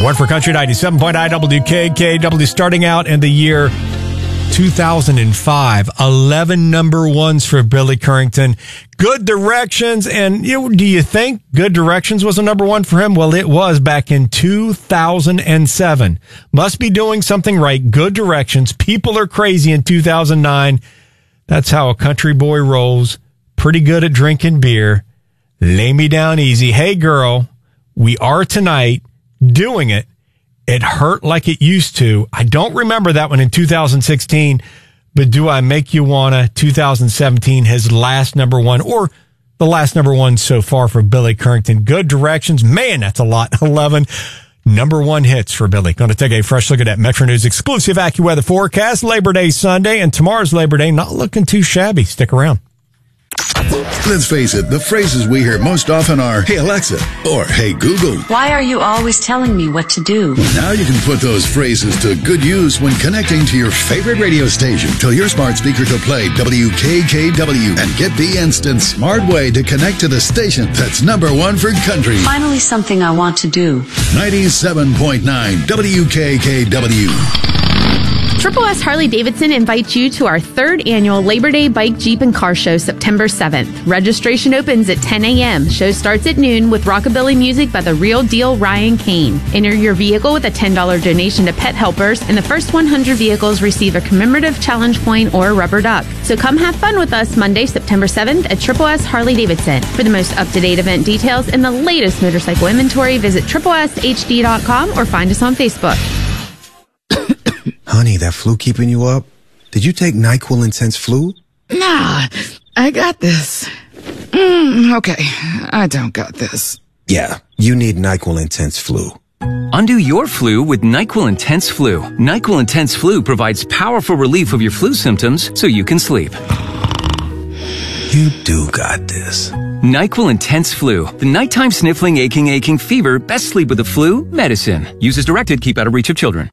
One for Country 97.9 WKKW, starting out in the year 2005. 11 number ones for Billy Currington. Good Directions. And do you think Good Directions was a number one for him? Well, it was back in 2007. Must be doing something right. Good Directions. People Are Crazy in 2009. That's how a country boy rolls. Pretty good at drinking beer. Lay Me Down Easy. Hey, girl, we are tonight doing it. It hurt like it used to. I don't remember that one in 2016, but Do I Make You Wanna, 2017, his last number one, or the last number one so far for Billy Currington. Good Directions. Man, that's a lot. 11 number one hits for Billy. Going to take a fresh look at that Metro News exclusive AccuWeather forecast. Labor Day Sunday, and tomorrow's Labor Day not looking too shabby. Stick around. Let's face it, the phrases we hear most often are, "Hey Alexa," or "Hey Google." Why are you always telling me what to do? Now you can put those phrases to good use when connecting to your favorite radio station. Tell your smart speaker to play WKKW and get the instant smart way to connect to the station that's number one for country. Finally, something I want to do. 97.9 WKKW. Triple S Harley-Davidson invites you to our third annual Labor Day Bike, Jeep, and Car Show September 7th. Registration opens at 10 a.m. Show starts at noon with rockabilly music by the real deal Ryan Kane. Enter your vehicle with a $10 donation to Pet Helpers, and the first 100 vehicles receive a commemorative challenge coin or a rubber duck. So come have fun with us Monday, September 7th at Triple S Harley-Davidson. For the most up-to-date event details and the latest motorcycle inventory, visit tripleshd.com or find us on Facebook. Honey, that flu keeping you up? Did you take NyQuil Intense Flu? Nah, I got this. Okay, I don't got this. Yeah, you need NyQuil Intense Flu. Undo your flu with NyQuil Intense Flu. NyQuil Intense Flu provides powerful relief of your flu symptoms so you can sleep. You do got this. NyQuil Intense Flu. The nighttime sniffling, aching fever. Best sleep with the flu medicine. Use as directed. Keep out of reach of children.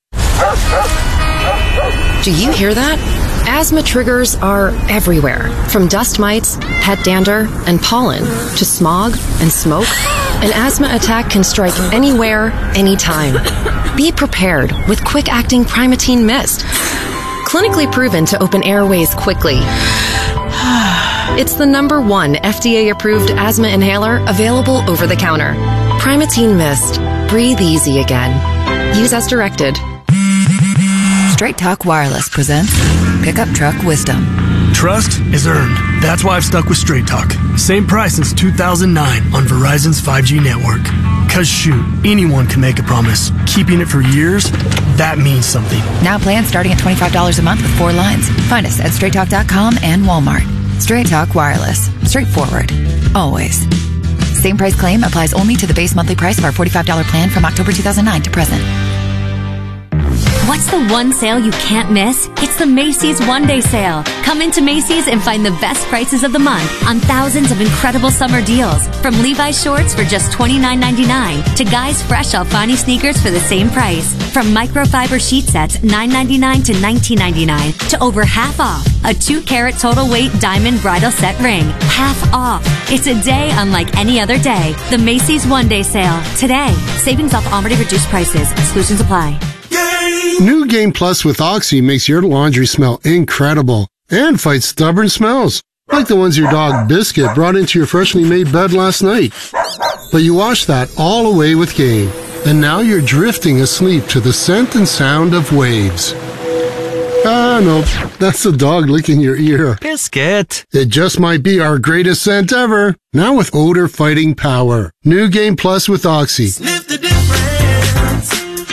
Do you hear that? Asthma triggers are everywhere. From dust mites, pet dander, and pollen, to smog and smoke. An asthma attack can strike anywhere, anytime. Be prepared with quick-acting Primatene Mist. Clinically proven to open airways quickly. It's the #1 FDA-approved asthma inhaler available over the counter. Primatene Mist. Breathe easy again. Use as directed. Straight Talk Wireless presents Pickup Truck Wisdom. Trust is earned. That's why I've stuck with Straight Talk. Same price since 2009 on Verizon's 5G network. Cause shoot, anyone can make a promise. Keeping it for years, that means something. Now plans starting at $25 a month with 4 lines. Find us at StraightTalk.com and Walmart. Straight Talk Wireless. Straightforward. Always. Same price claim applies only to the base monthly price of our $45 plan from October 2009 to present. What's the one sale you can't miss? It's the Macy's One Day Sale. Come into Macy's and find the best prices of the month on thousands of incredible summer deals. From Levi's shorts for just $29.99 to Guys Fresh Alfani sneakers for the same price. From microfiber sheet sets $9.99 to $19.99 to over half off. A 2-carat total weight diamond bridal set ring. Half off. It's a day unlike any other day. The Macy's One Day Sale. Today. Savings off already reduced prices. Exclusions apply. New Game Plus with Oxy makes your laundry smell incredible and fights stubborn smells, like the ones your dog Biscuit brought into your freshly made bed last night. But you washed that all away with Game, and now you're drifting asleep to the scent and sound of waves. Ah, no, that's the dog licking your ear. Biscuit. It just might be our greatest scent ever. Now with odor-fighting power. New Game Plus with Oxy. Sniff the difference.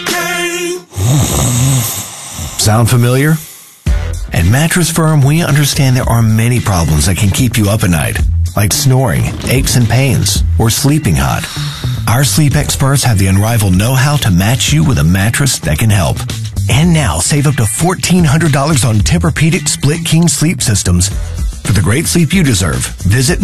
Sound familiar? At Mattress Firm, we understand there are many problems that can keep you up at night, like snoring, aches and pains, or sleeping hot. Our sleep experts have the unrivaled know-how to match you with a mattress that can help. And now, save up to $1,400 on Tempur-Pedic Split King sleep systems. For the great sleep you deserve, visit